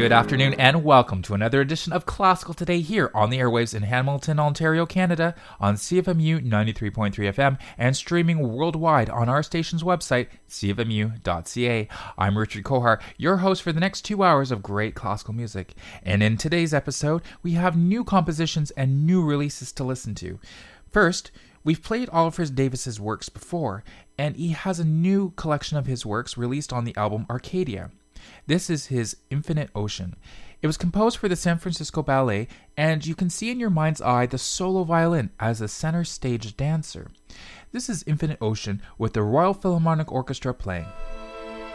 Good afternoon and welcome to another edition of Classical Today here on the airwaves in Hamilton, Ontario, Canada on CFMU 93.3 FM and streaming worldwide on our station's website, cfmu.ca. I'm Richard Kohar, your host for the next 2 hours of great classical music. And in today's episode, we have new compositions and new releases to listen to. First, we've played Oliver Davis's works before, and he has a new collection of his works released on the album Arcadia. This is his Infinite Ocean. It was composed for the San Francisco Ballet, and you can see in your mind's eye the solo violin as a center stage dancer. This is Infinite Ocean with the Royal Philharmonic Orchestra playing.